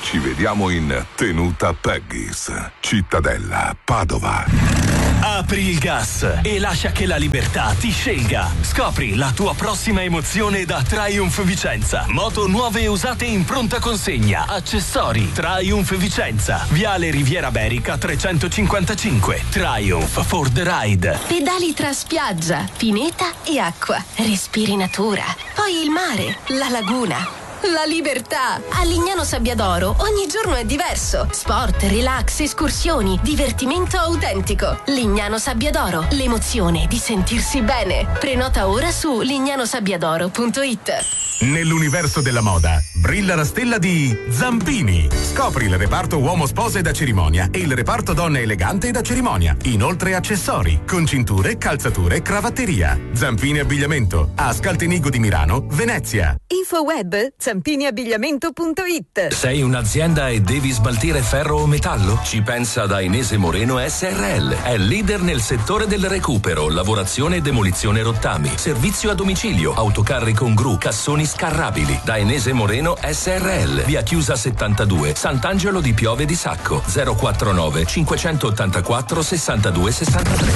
Ci vediamo in Tenuta Peggy's, Cittadella, Padova. Apri il gas e lascia che la libertà ti scelga. Scopri la tua prossima emozione da Triumph Vicenza. Moto nuove e usate in pronta consegna. Accessori Triumph Vicenza. Viale Riviera Berica 355. Triumph for the ride. Pedali tra spiaggia, pineta e acqua. Respiri natura. Poi il mare, la laguna. La libertà! A Lignano Sabbiadoro ogni giorno è diverso. Sport, relax, escursioni, divertimento autentico. Lignano Sabbiadoro, l'emozione di sentirsi bene. Prenota ora su lignanosabbiadoro.it. Nell'universo della moda brilla la stella di Zampini. Scopri il reparto uomo spose da cerimonia e il reparto donne elegante da cerimonia. Inoltre accessori, concinture, calzature, cravatteria. Zampini Abbigliamento a Scaltenigo di Milano, Venezia. Infoweb zampiniabbigliamento.it. Sei un'azienda e devi smaltire ferro o metallo? Ci pensa Dainese Moreno SRL. È leader nel settore del recupero, lavorazione e demolizione rottami, servizio a domicilio, autocarri con gru, cassoni scarrabili. Dainese Moreno SRL. Via Chiusa 72, Sant'Angelo di Piove di Sacco. 049 584 62 63.